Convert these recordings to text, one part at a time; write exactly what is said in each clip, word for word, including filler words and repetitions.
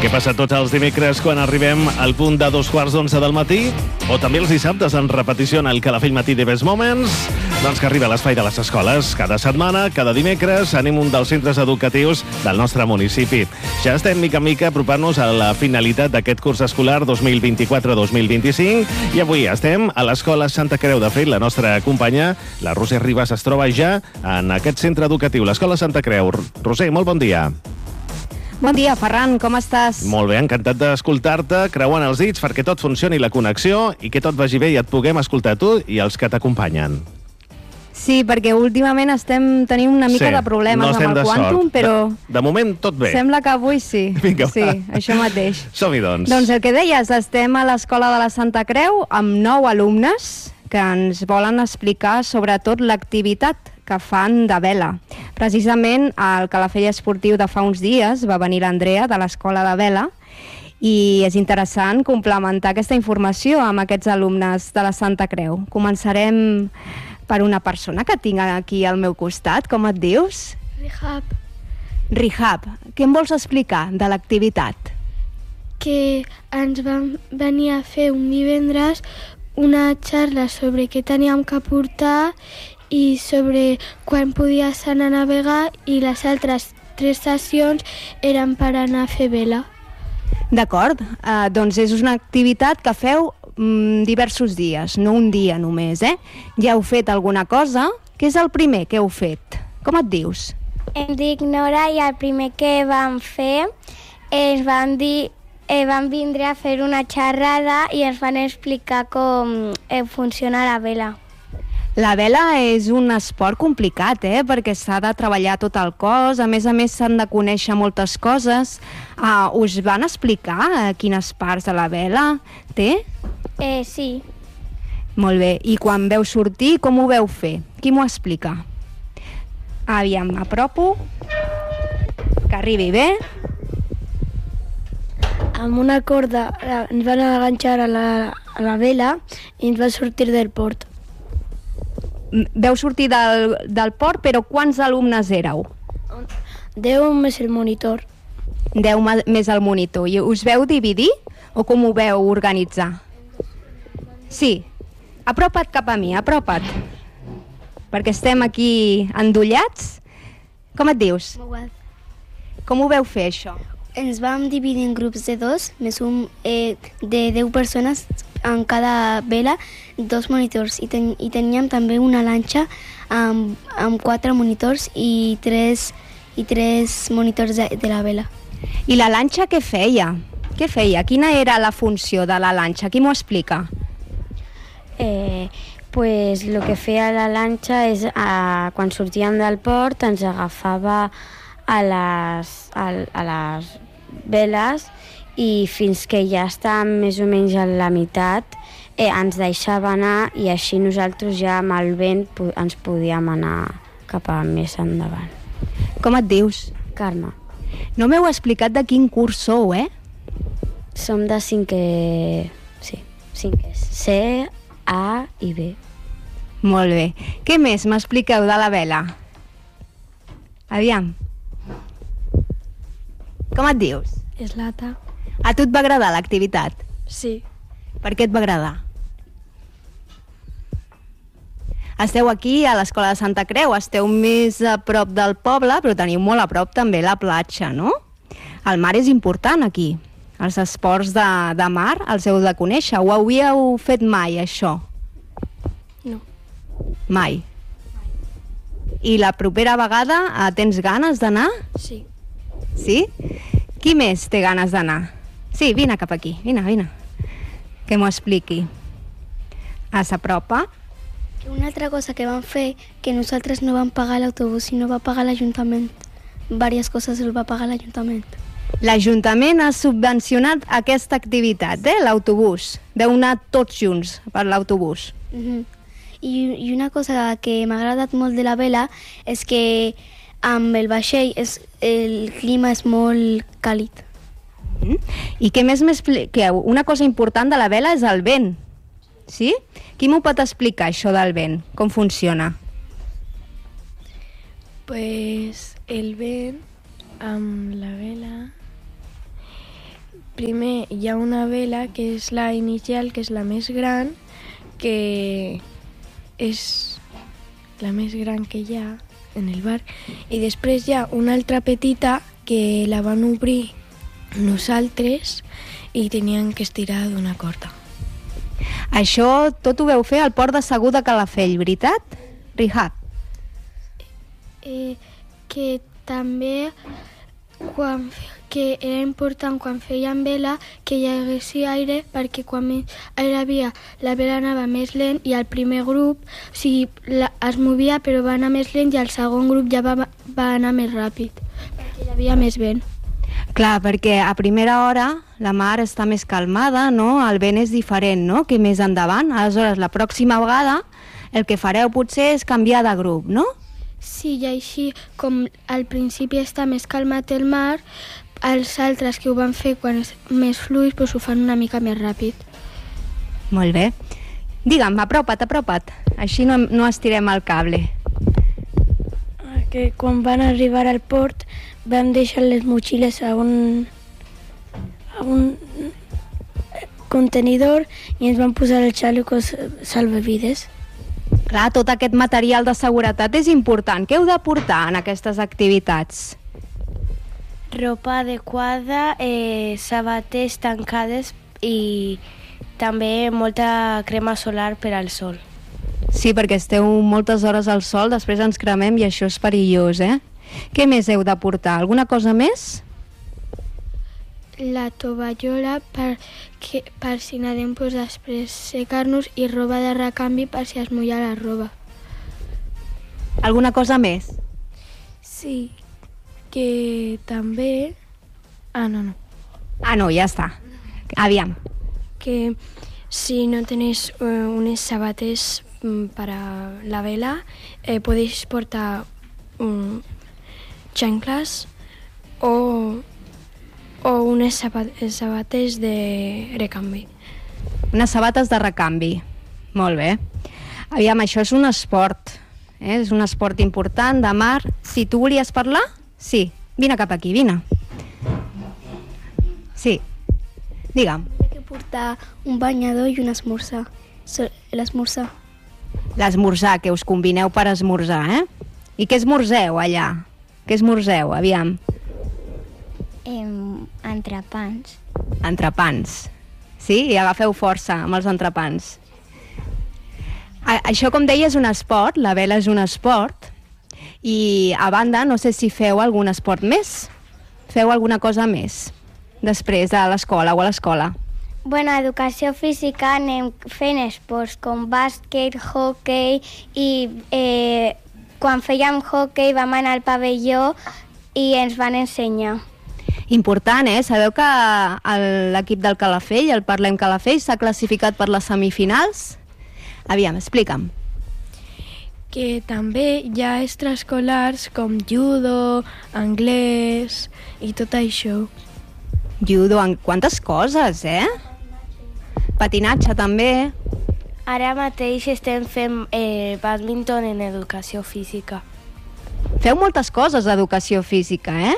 Què passa tots els dimecres quan arribem al punt de dos quarts d'onze del matí? O també els dissabtes en repetició en el Calafell Matí de Best Moments? Doncs que arriba a l'espai de les escoles. Cada setmana, cada dimecres, anem un dels centres educatius del nostre municipi. Ja estem mica en mica apropant-nos a la finalitat d'aquest curs escolar dos mil vint-i-quatre dos mil vint-i-cinc i avui estem a l'Escola Santa Creu. De fet, la nostra companya, la Roser Ribas, es troba ja en aquest centre educatiu, l'Escola Santa Creu. Roser, molt bon dia. Bon dia, Ferran, com estàs? Molt bé, encantat d'escoltar-te, creuant els dits perquè tot funcioni la connexió i que tot vagi bé i et puguem escoltar tu i els que t'acompanyen. Sí, perquè últimament estem tenint una mica sí, de problemes no amb el Quantum, però... De, de moment, tot bé. Sembla que avui sí. Vinga, sí, això mateix. Som-hi, doncs. Doncs el que deies, estem a l'Escola de la Santa Creu amb nou alumnes que ens volen explicar sobretot l'activitat que fan de vela. Precisament al Calafell Esportiu de fa uns dies va venir l'Andrea de l'Escola de Vela i és interessant complementar aquesta informació amb aquests alumnes de la Santa Creu. Començarem per una persona que tinc aquí al meu costat. Com et dius? Rihab. Rihab. Què em vols explicar de l'activitat? Que ens van venir a fer un divendres una xarra sobre què teníem que portar i sobre quan podies anar a navegar, i les altres tres sessions eren per anar a fer vela. D'acord, uh, doncs és una activitat que feu mm, diversos dies, no un dia només, eh? Ja heu fet alguna cosa? Què és el primer que heu fet? Com et dius? Em dic Nora i el primer que vam fer es van dir eh, van vindre a fer una xerrada i ens van explicar com eh, funciona la vela. La vela és un esport complicat, eh? Perquè s'ha de treballar tot el cos, a més a més s'han de conèixer moltes coses. Uh, us van explicar quines parts de la vela té? Eh, sí. Molt bé, i quan veu sortir, com ho veu fer? Qui m'ho explica? Aviam, m'apropo, que arribi bé. Amb una corda ens van enganxar a la, a la vela i ens va sortir del port. Veu sortir del, del port, però quants alumnes éreu? Deu més el monitor. Deu ma- més el monitor. I us veu dividir o com ho veu organitzar? Sí. Apropa't cap a mi, apropa't. Perquè estem aquí endollats. Com et dius? Mouad. Com ho veu fer, això? Ens vam dividir en grups de dos, més un eh, de deu persones en cada vela, dos monitors, i, ten, i teníem també una lanxa amb, amb quatre monitors i tres, i tres monitors de, de la vela. I la lanxa què feia? Què feia? Quina era la funció de la lanxa? Qui m'ho explica? Eh, pues lo que feia la lanxa és, eh, quan sortíem del port, ens agafava a les, a, a les veles i fins que ja estàvem més o menys a la meitat eh, ens deixava anar, i així nosaltres ja amb el vent po- ens podíem anar cap a més endavant. Com et dius? Carme, No m'heu explicat de quin curs sou, eh? som de cinquè... Sí, cinquè. C, A i B. Molt bé. Què més m'expliqueu de la vela? Aviam. Com et dius? Eslata. A tu et va agradar l'activitat? Sí. Per què et va agradar? Esteu aquí a l'Escola de Santa Creu, esteu més a prop del poble, però teniu molt a prop també la platja, no? El mar és important aquí. Els esports de, de mar els heu de conèixer. Ho havíeu fet mai, això? No. Mai. I la propera vegada eh, tens ganes d'anar? Sí. Sí? Qui més té ganes d'anar? Sí, vine cap aquí, vine, vine. Que m'ho expliqui. Ah, s'apropa. Una altra cosa que vam fer, que nosaltres no vam pagar l'autobús, sinó va pagar l'Ajuntament. Vàries coses el va pagar l'Ajuntament. L'Ajuntament ha subvencionat aquesta activitat, eh? L'autobús. Deu anar tots junts per l'autobús. Uh-huh. I, I una cosa que m'ha agradat molt de la vela és que amb el vaixell és, el clima és molt càlid. Mm. I què més m'expliqueu? Una cosa important de la vela és el vent. Sí? Qui m'ho pot explicar, això del vent? Com funciona? Pues el vent amb la vela primer hi ha una vela, que és la inicial, que és la més gran, que és la més gran que hi ha en el bar, i després hi ha una altra petita que la van obrir nosaltres i tenien que estirar d'una corda. Això tot ho veu fer al port de Segur de Calafell, veritat, Rihab? Eh, que també quan, que era important quan feien vela que hi hagués aire, perquè quan més aire havia la vela anava més lent i el primer grup, o sigui, la, es movia però va anar més lent i el segon grup ja va, va anar més ràpid perquè hi havia més vent. Clar, perquè a primera hora la mar està més calmada, no? El vent és diferent, no?, que més endavant. Aleshores, la pròxima vegada el que fareu potser és canviar de grup, no? Sí, i així, com al principi està més calmat el mar, els altres que ho van fer quan és més fluix, doncs ho fan una mica més ràpid. Molt bé. Digue'm, apropa't, apropa't. Així no, no estirem el cable. Que quan van arribar al port vam deixar les motxilles a un, a un contenidor i ens van posar els xalecos salvavides. Clar, tot aquest material de seguretat és important. Què heu de portar en aquestes activitats? Ropa adequada, eh, sabates tancades i també molta crema solar per al sol. Sí, perquè esteu moltes hores al sol, després ens cremem i això és perillós, eh? Què més heu de portar? Alguna cosa més? La tovallola per, que, per si nedem doncs, després secar-nos i roba de recanvi per si es mulla la roba. Alguna cosa més? Sí, que també... Ah, no, no. Ah, no, ja està. Aviam. Que si no tienes uh, unes sabates um, para la vela, eh, podéis portar um, chanclas o, o unes sabates de recanvi. Unes sabates de recanvi. Molt bé. Aviam, això és un esport. Eh? És un esport important de mar. Si tu volies parlar, sí. Vine cap aquí, vine. Sí. Digue'm. Hi ha que portar un banyador i un esmorzar. L'esmorzar. L'esmorzar, que us combineu per esmorzar, eh? I què esmorzeu allà? Què esmorzeu, aviam? Em, entrepans. Entrepans. Sí? I agafeu força amb els entrepans. A això, com deia, és un esport, la vela és un esport, i a banda, no sé si feu algun esport més. Feu alguna cosa més després a l'escola o a l'escola? Bueno, a educació física anem fent esports com bàsquet, hoquei i eh, quan fèiem hoquei vam anar al pavelló i ens van ensenyar. Important, eh? Sabeu que l'equip del Calafell, el Parlem Calafell, s'ha classificat per les semifinals? Aviam, explica'm. Que també hi ha extraescolars com judo, anglès i tot això. Judo, en quantes coses, eh? Patinatge, també. Ara mateix estem fent eh, bàdminton en educació física. Feu moltes coses d'educació física, eh?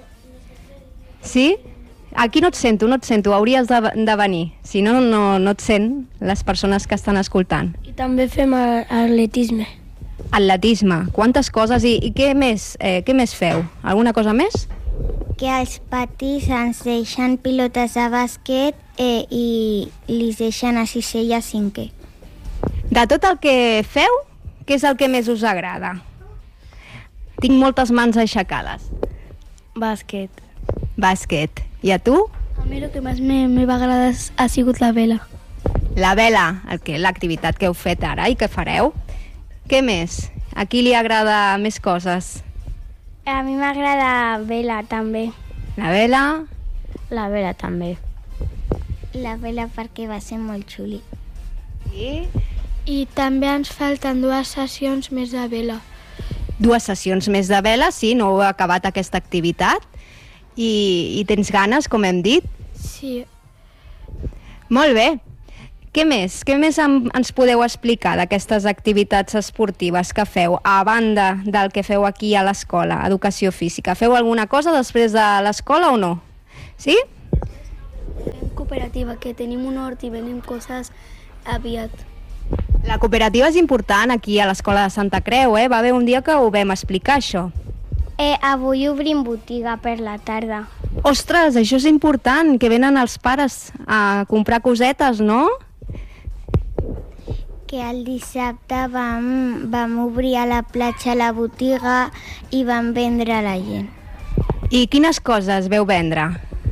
Sí? Aquí no et sento, no et sento, hauries de, de venir. Si no, no, no et sent les persones que estan escoltant. I també fem atletisme. Atletisme, quantes coses i, i què més, eh, què més feu? Alguna cosa més? Que als patis ens deixen pilotes de bàsquet eh, i li deixen a sisè i a cinquè. De tot el que feu, què és el que més us agrada? Tinc moltes mans aixecades. Bàsquet. Bàsquet. I a tu? A mi el que més m'ha agradat ha sigut la vela. La vela, el que l'activitat que heu fet ara i que fareu. Què més? A qui li agrada més coses? A mi m'agrada vela també. La vela? La vela també. La vela perquè va ser molt xuli. Sí. I també ens falten dues sessions més de vela. Dues sessions més de vela, sí, no heu acabat aquesta activitat. I, i tens ganes, com hem dit? Sí. Molt bé. Què més? Què més em, ens podeu explicar d'aquestes activitats esportives que feu, a banda del que feu aquí a l'escola, educació física? Feu alguna cosa després de l'escola o no? Sí? cooperativa, que tenim un hort i venim coses aviat. La cooperativa és important aquí a l'escola de Santa Creu, eh? Va haver un dia que ho vam explicar, això. Eh, avui obrim botiga per la tarda. Ostres, això és important, que venen els pares a comprar cosetes, no? Que el dissabte vam, vam obrir a la platja la botiga i vam vendre a la gent. I quines coses veu vendre?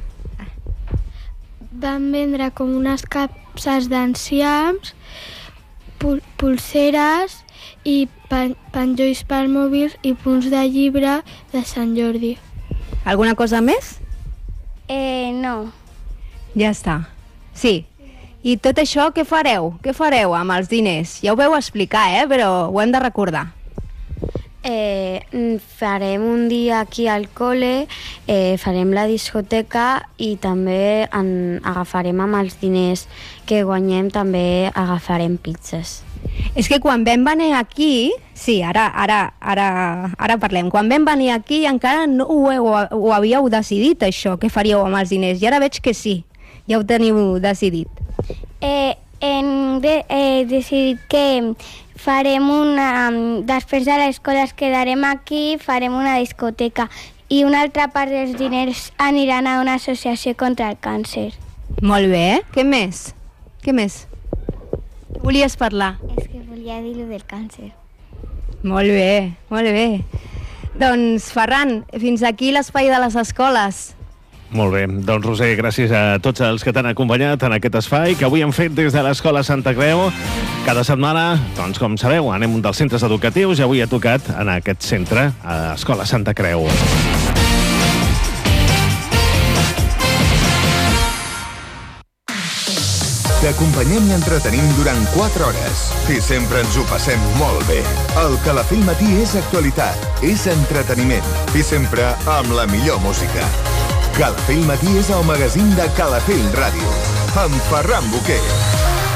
Vam vendre com unes capses d'enciams, pul pulseres i pen penjolls per mòbils i punts de llibre de Sant Jordi. Alguna cosa més? Eh, no. Ja està. Sí. I tot això què fareu? Què fareu amb els diners? Ja ho veu explicar, eh? Però ho hem de recordar. Eh, farem un dia aquí al col·le, eh, farem la discoteca i també en agafarem amb els diners que guanyem, també agafarem pizzas. És que quan vam venir aquí, sí, ara, ara, ara, ara parlem, quan vam venir aquí encara no ho, heu, ho havíeu decidit, això, què faríeu amb els diners, i ara veig que sí, ja ho teniu decidit. Eh, hem de, eh, decidit que farem una... Després de l'escola es quedarem aquí, farem una discoteca i una altra part dels diners aniran a una associació contra el càncer. Molt bé. Què més? Què més? Volies parlar? És que volia dir-ho del càncer. Molt bé, molt bé. Doncs, Ferran, fins aquí l'espai de les escoles. Molt bé. Doncs, Roser, gràcies a tots els que t'han acompanyat en aquest espai que avui hem fet des de l'Escola Santa Creu. Cada setmana, doncs, com sabeu, anem un dels centres educatius i avui ha tocat en aquest centre, a l'Escola Santa Creu. T'acompanyem i entretenim durant quatre hores i sempre ens ho passem molt bé. El Calafell Matí és actualitat, és entreteniment i sempre amb la millor música. Calafell Matí és el magazín de Calafell Ràdio, amb Ferran Boquer.